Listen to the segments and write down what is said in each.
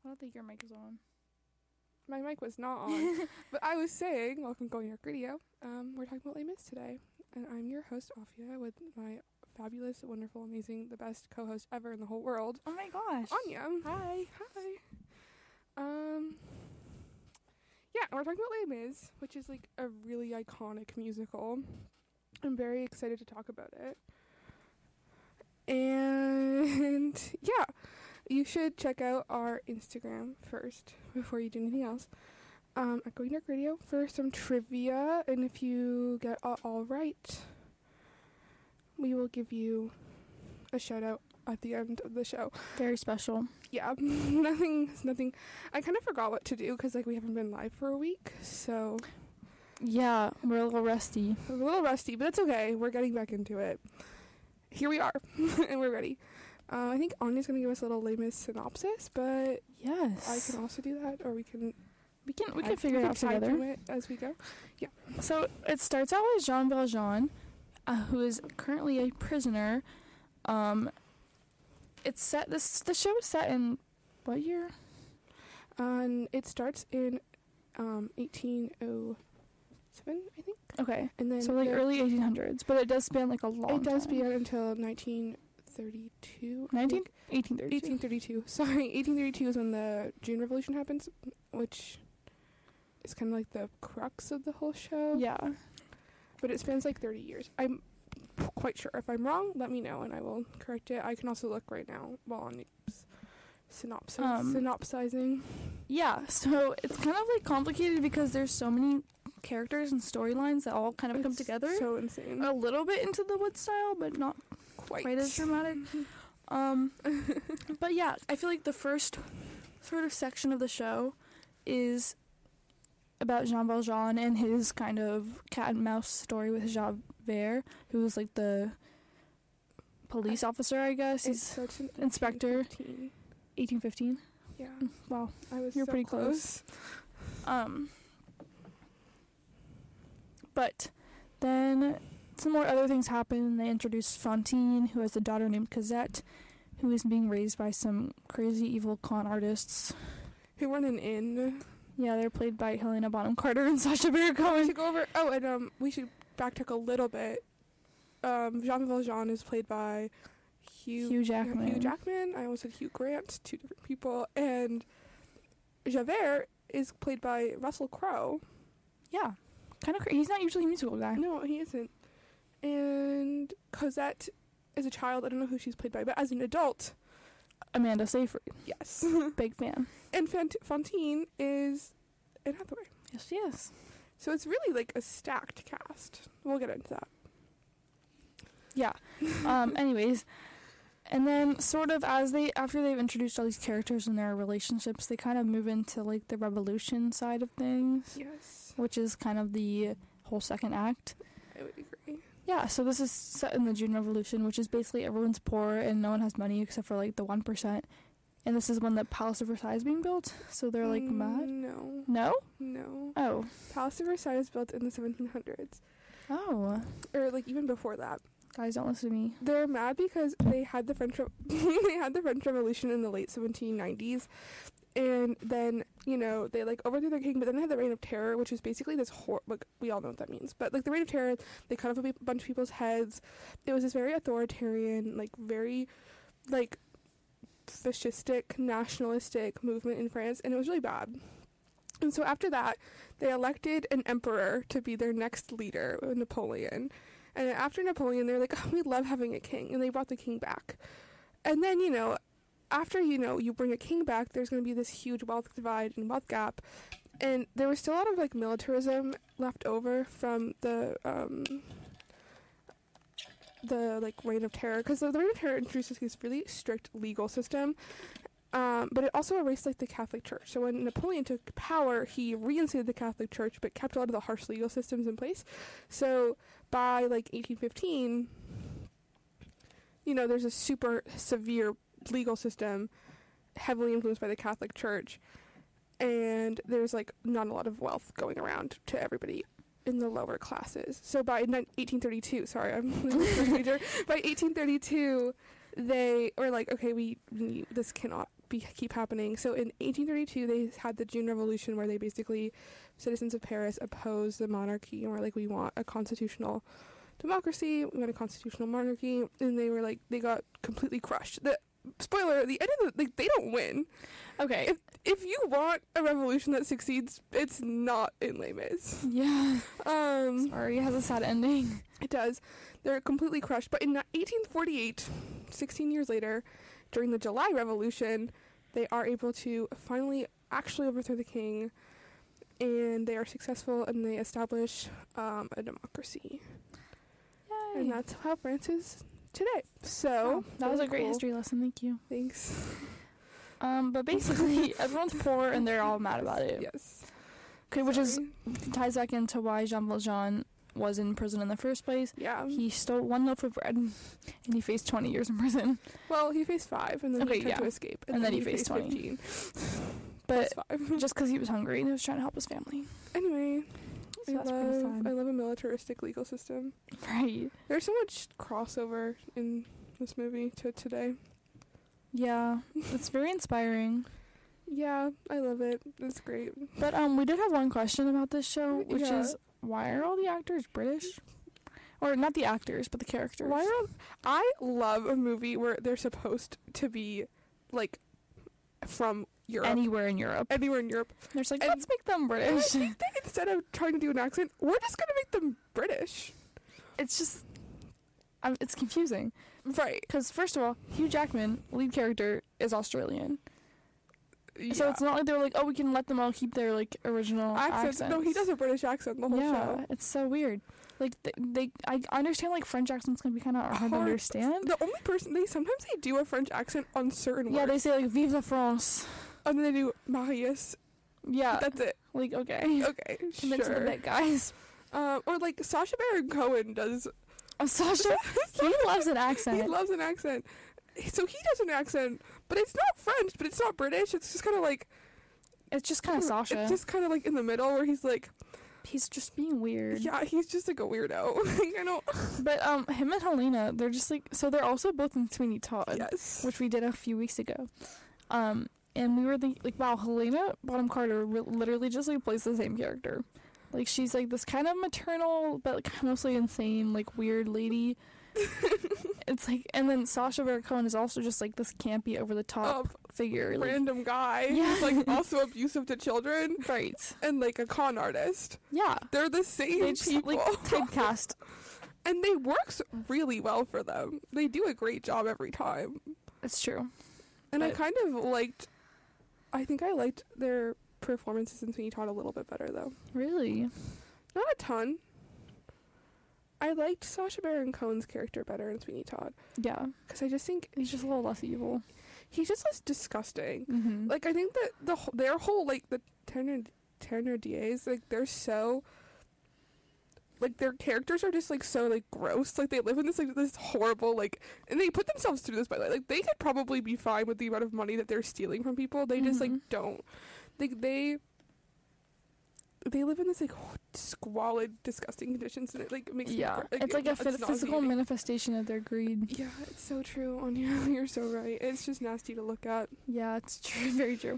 I don't think your mic is on. My mic was not on. But I was saying, welcome to Going York Radio. We're talking about Les Mis today. And I'm your host, Afia, with my fabulous, wonderful, amazing, the best co-host ever in the whole world. Oh my gosh. Anya. Hi. Yeah, we're talking about Les Mis, which is like a really iconic musical. I'm very excited to talk about it. And yeah, you should check out our Instagram first before you do anything else. At Going Dark Radio for some trivia, and if you get all right, we will give you a shout out at the end of the show. Very special. Yeah, nothing. I kind of forgot what to do because like we haven't been live for a week, so Yeah, we're a little rusty. we're a little rusty, but it's okay. We're getting back into it. Here we are, and we're ready. I think Anya's going to give us a little Les Mis synopsis, but Yes. I can also do that, or we can We can figure it out time together. it as we go. Yeah. So it starts out with Jean Valjean, who is currently a prisoner. It's set. The show is set in what year? It starts in 1807, I think. Okay. And then So like early 1800s, but it does span like a long. it does time. begin until 1932. 1832. 1832. Sorry, 1832 is when the June Revolution happens, which is kind of like the crux of the whole show. Yeah. But it spans like 30 years. I'm quite sure. If I'm wrong, let me know and I will correct it. I can also look right now while on synopsizing. Yeah. So it's kind of like complicated because there's so many characters and storylines that all kind of come It's together. So insane. A little bit into the Wood style, but not quite as dramatic. But yeah, I feel like the first sort of section of the show is about Jean Valjean and his kind of cat and mouse story with Javert, who was like the police officer, I guess. It He's starts in inspector. 1815. 1815. Yeah. Wow. I was You're so pretty close. But then some more other things happen. They introduce Fantine, who has a daughter named Cosette, who is being raised by some crazy evil con artists. Who run an inn. Yeah, they're played by Helena Bonham Carter and Sacha Baron We Cohen. should go over... Oh, and we should backtrack a little bit. Jean Valjean is played by Hugh Jackman. Hugh Jackman. I almost said Hugh Grant. Two different people. And Javert is played by Russell Crowe. Yeah. Kind of crazy. He's not usually a musical guy. No, he isn't. And Cosette is a child. I don't know who she's played by, but as an adult, Amanda Seyfried. yes. Big fan. And Fantine is Anne Hathaway. Yes, she is. So it's really like a stacked cast. We'll get into that. Yeah. Anyways, and then sort of after they've introduced all these characters and their relationships, they kind of move into like the revolution side of things, Yes. which is kind of the whole second act. I would agree. Yeah, so this is set in the June Revolution, which is basically everyone's poor and no one has money except for like the 1%. And this is when the Palace of Versailles is being built, so they're like mad. No. No? Oh. Palace of Versailles was built in the 1700s. Oh. Or like even before that. Guys, don't listen to me. They're mad because they had the French Revolution in the late 1790s, and then they like overthrew their king, but then they had the Reign of Terror, which is basically this like we all know what that means, but like the Reign of Terror, they cut off a bunch of people's heads. It was this very authoritarian, like very like fascistic, nationalistic movement in France, and it was really bad. And so after that, they elected an emperor to be their next leader, Napoleon. And after Napoleon, they're like, oh, we love having a king. And they brought the king back. And then, after, you bring a king back, there's going to be this huge wealth divide and wealth gap. And there was still a lot of, like, militarism left over from the Reign of Terror. Because the Reign of Terror introduced this really strict legal system. But it also erased, like, the Catholic Church. So when Napoleon took power, he reinstated the Catholic Church, but kept a lot of the harsh legal systems in place. So by, like, 1815, there's a super severe legal system, heavily influenced by the Catholic Church, and there's, like, not a lot of wealth going around to everybody in the lower classes. So by 1832, sorry, I'm a major, by 1832, they were like, okay, this cannot keep happening. So in 1832, they had the June Revolution, where they basically, citizens of Paris, opposed the monarchy and were like, we want a constitutional democracy, we want a constitutional monarchy, and they were like, they got completely crushed. Spoiler, the end of they don't win. Okay. If you want a revolution that succeeds, it's not in Les Mis. Yeah. Sorry, it has a sad ending. It does. They're completely crushed. But in 1848, 16 years later, during the July Revolution, they are able to finally actually overthrow the king, and they are successful, and they establish a democracy. Yay. And that's how France is today. So that was really a great history lesson. Thank you. Thanks. But basically, everyone's poor and they're all mad about it. Yes. Okay, which ties back into why Jean Valjean was in prison in the first place. Yeah. He stole 1 loaf of bread, and he faced 20 years in prison. Well, he faced 5, and then he tried to escape, and then he faced 20. 15. But just because he was hungry and he was trying to help his family. Anyway, So that's pretty sad. I love a militaristic legal system. Right. There's so much crossover in this movie to today. Yeah, it's very inspiring. Yeah, I love it. It's great. But we did have one question about this show, which is, why are all the actors British? Or not the actors, but the characters. I love a movie where they're supposed to be, like, from Europe. Anywhere in Europe. They're just like, let's make them British. I think that instead of trying to do an accent, we're just going to make them British. It's just, it's confusing. Right. Because, first of all, Hugh Jackman, lead character, is Australian. Yeah. So it's not like they were like, oh, we can let them all keep their, like, original accents. No, he does a British accent the whole show. Yeah, it's so weird. Like, I understand, like, French accents can be kind of hard to understand. The only person, sometimes they do a French accent on certain words. Yeah, they say, like, Vive la France. And then they do Marius. Yeah. That's it. Like, okay. Okay, Convince sure. the bit, guys. Or, like, Sacha Baron Cohen does... Sacha? He loves an accent. He loves an accent. So he does an accent, but it's not French, but it's not British. It's just kind of like... It's just kind of Sacha. It's just kind of, like, in the middle where he's, like... He's just being weird. Yeah, he's just, like, a weirdo. I know. But, him and Helena, they're just, like... So they're also both in Sweeney Todd. Yes. Which we did a few weeks ago. And we were like, wow, Helena Bonham Carter literally just, like, plays the same character. Like, she's, like, this kind of maternal, but, like, mostly insane, like, weird lady. It's, like... And then Sacha Baron Cohen is also just, like, this campy, over-the-top figure. Like, Random guy. Yeah. Who's, like, also abusive to children. Right. And, like, a con artist. Yeah. They're the same They just, people. like, typecast. And they works really well for them. They do a great job every time. It's true. And I kind of liked... I think I liked their performances in Sweeney Todd a little bit better, though. Really? Not a ton. I liked Sacha Baron Cohen's character better in Sweeney Todd. Yeah. Because I just think... He's just a little less evil. He's just less disgusting. Mm-hmm. Like, I think that their whole, like, the Thénardiers, like, they're so... Like, their characters are just, like, so, like, gross. Like, they live in this, like, this horrible, like... And they put themselves through this, by the way. Like, they could probably be fine with the amount of money that they're stealing from people. They just, like, don't. Like, they live in this, like, squalid, disgusting conditions, and it, like, makes me... It's like a physical manifestation of their greed. Yeah, it's so true, Anya. You're so right. It's just nasty to look at. Yeah, it's true. Very true.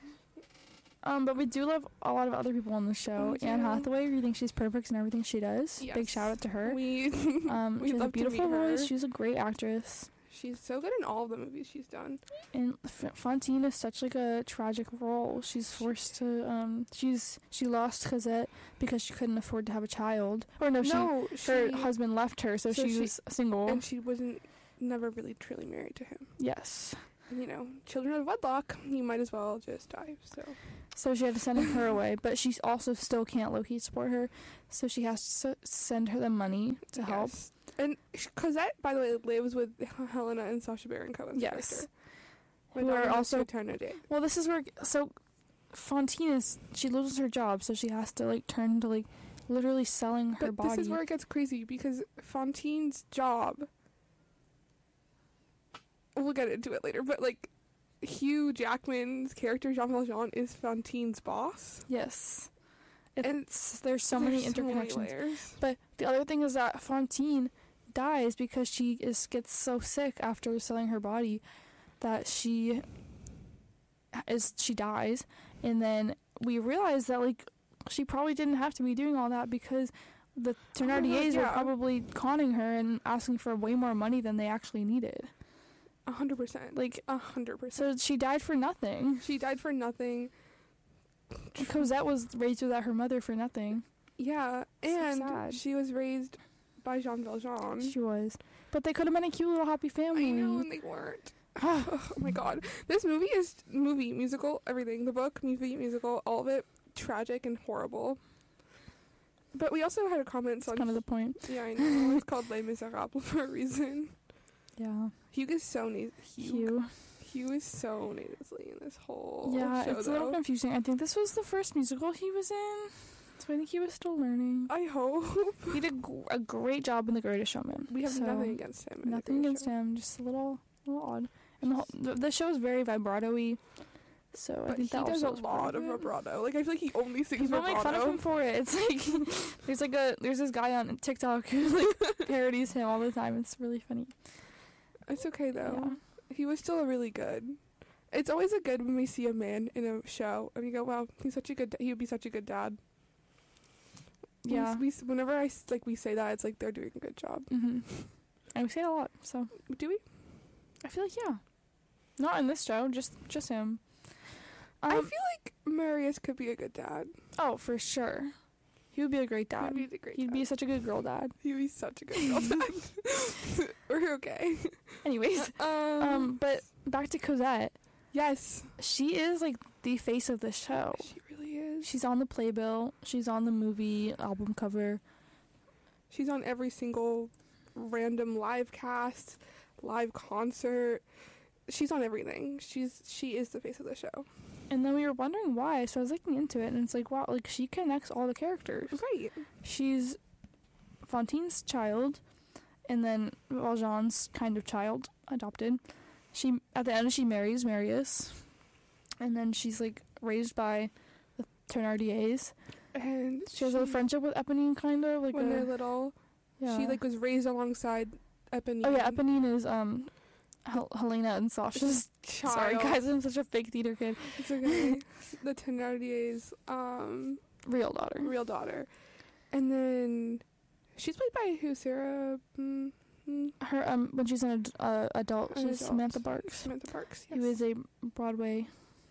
But we do love a lot of other people on the show. Oh, Anne Hathaway, we think she's perfect in everything she does. Yes. Big shout out to her. We she has a beautiful voice. She's a great actress. She's so good in all of the movies she's done. And Fantine is such, like, a tragic role. She's forced to, she lost Cosette because she couldn't afford to have a child. Or her husband left her, so she was single. And she wasn't never really truly married to him. Yes. And, you know, children of wedlock, you might as well just die, So she had to send her away, but she also still can't low-key support her, so she has to send her the money to help. And Cosette, by the way, lives with Helena and Sacha Baron Cohen's character. Who are also... Thénardier. Well, this is where... So, Fantine she loses her job, so she has to, like, turn to, like, literally selling her body. But this is where it gets crazy, because Fantine's job... We'll get into it later, but, like, Hugh Jackman's character, Jean Valjean, is Fantine's boss. Yes. There's so many interconnections. Layers. But the other thing is that Fantine dies because she gets so sick after selling her body that she dies. And then we realize that, like, she probably didn't have to be doing all that because the Thénardiers were probably conning her and asking for way more money than they actually needed. 100%. Like, 100%. So she died for nothing. She died for nothing. Cosette was raised without her mother for nothing. Yeah, So and sad. she was raised by Jean Valjean. She was. But they could have been a cute little happy family. I know, and they weren't. Oh my god. This musical, everything. The book, movie, musical, all of it, tragic and horrible. But we also had a comment That's on... kind of the point. Yeah, I know. It's called Les Miserables for a reason. Yeah. Hugh is so Hugh. Hugh is so nasally in this whole Yeah, show, it's a little confusing. I think this was the first musical he was in, so I think he was still learning. I hope. He did a great job in The Greatest Showman. We have nothing against him. Nothing against him, just a little odd. And the show is very vibrato-y, so but I think that he does also a lot of vibrato. Like, I feel like he only sings People vibrato. make fun of him for it. It's like there's this guy on TikTok who like parodies him all the time. It's really funny. It's okay though. Yeah. He was still really good. It's always a good when we see a man in a show and we go, "Wow, he's such a good. He would be such a good dad." Yeah. Whenever we say that, it's like they're doing a good job. Mm-hmm. And we say it a lot. So Do we? I feel like yeah. Not in this show. Just him. I feel like Marius could be a good dad. Oh, for sure. He would be a great dad. He'd be such a good girl dad. He'd be such a good girl dad. We're okay. Anyways, but back to Cosette. Yes. She is like the face of the show. She really is. She's on the playbill. She's on the movie album cover. She's on every single random live cast, live concert. She's on everything. She is the face of the show. And then we were wondering why, so I was looking into it, and it's like, wow, like, she connects all the characters. Right. She's Fantine's child, and then Valjean's kind of child, adopted. At the end, she marries Marius, and then she's, like, raised by the Thénardiers. And she has a friendship with Eponine, kind of. Like when they're little. Yeah. She, like, was raised alongside Eponine. Oh, yeah, Eponine is, Helena and Sasha's child. Sorry, guys, I'm such a fake theater kid. It's okay. The Thénardiers' real daughter. And then she's played by who? Sarah. Her when she's an adult, she's Samantha Barks. Samantha Barks. Yes. Who is a Broadway,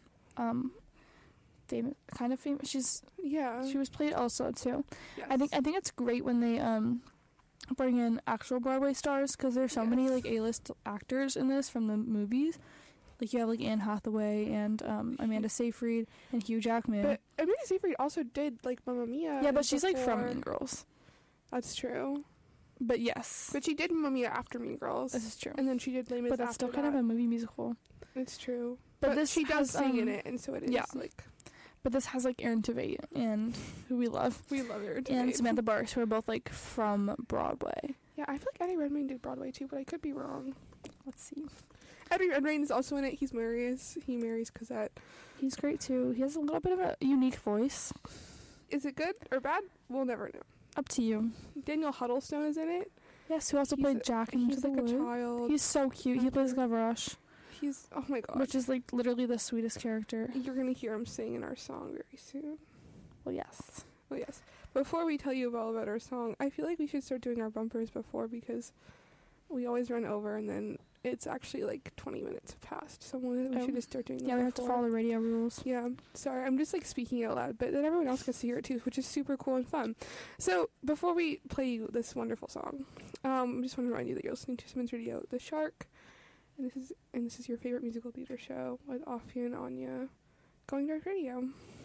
famous. She was played also too. Yes. I think it's great when they bring in actual Broadway stars because there's so many like A-list actors in this from the movies. Like you have like Anne Hathaway and Amanda Seyfried and Hugh Jackman. But Amanda Seyfried also did like Mamma Mia. Yeah, but she's like from Mean Girls. That's true. But yes. But she did Mamma Mia after Mean Girls. This is true. And then she did Les Mis. But that's still kind of a movie musical. It's true. But this she does has, sing in it, and so it is like. But this has like Erin Tveit and who we love. We love Erin Tveit. And Samantha Barks, who are both like from Broadway. Yeah, I feel like Eddie Redmayne did Broadway too, but I could be wrong. Let's see. Eddie Redmayne is also in it. He's Marius. He marries Cosette. He's great too. He has a little bit of a unique voice. Is it good or bad? We'll never know. Up to you. Daniel Huddlestone is in it. Yes, who also played Jack in Into the Wood. He's like a child. He's so cute. He plays Gavroche. He's, oh my god. Which is like literally the sweetest character. You're gonna hear him sing in our song very soon. Well, yes. Well, yes. Before we tell you all about our song, I feel like we should start doing our bumpers before because we always run over and then it's actually like 20 minutes past. So we should just start doing that. Yeah, we have to follow the radio rules. Yeah. Sorry, I'm just like speaking out loud, but then everyone else gets to hear it too, which is super cool and fun. So before we play you this wonderful song, I just want to remind you that you're listening to Simmons Radio, The Shark, and this is your favorite musical theater show with Afia and Anya, Going Dark Radio.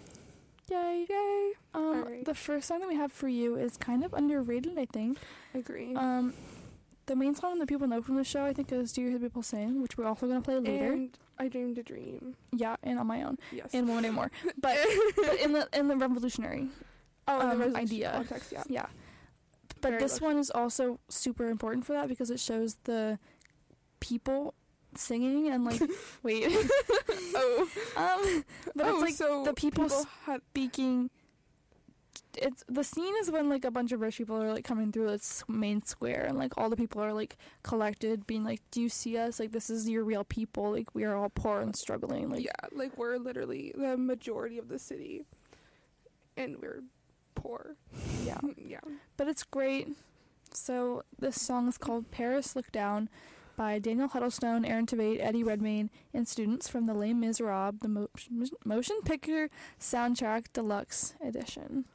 Yay! Yay! The first song that we have for you is kind of underrated, I think. Agree. The main song that people know from the show, I think, is Do You Hear People Sing, which we're also going to play later. And I Dreamed a Dream. Yeah, and On My Own. Yes. And One Day More. But in the revolutionary idea. Context, yeah. Yeah. But Very this one is also super important for that because it shows the people singing and like wait. Oh. But it's like so the people speaking it's the scene is when like a bunch of rich people are like coming through this main square, and like all the people are like collected, being like, do you see us? Like, this is your real people. Like, we are all poor and struggling. Like, yeah, like we're literally the majority of the city, and we're poor. yeah. Yeah. But it's great. So this song is called Paris Look Down by Daniel Huddlestone, Aaron Tveit, Eddie Redmayne, and students from the Les Miserables, the motion picture soundtrack deluxe edition.